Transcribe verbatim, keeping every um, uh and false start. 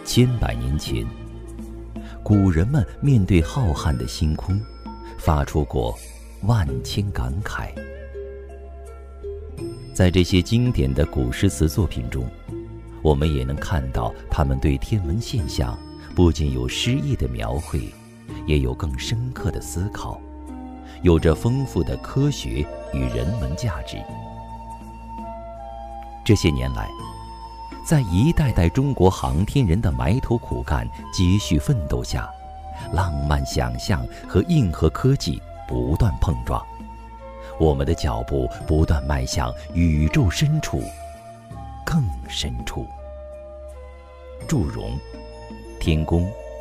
千百年前，古人们面对浩瀚的星空，发出过万千感慨。在这些经典的古诗词作品中，我们也能看到他们对天文现象不仅有诗意的描绘，也有更深刻的思考，有着丰富的科学与人文价值。这些年来，在一代代中国航天人的埋头苦干、接续奋斗下，浪漫想象和硬核科技不断碰撞，我们的脚步不断迈向宇宙深处，更深处。祝融，天宫。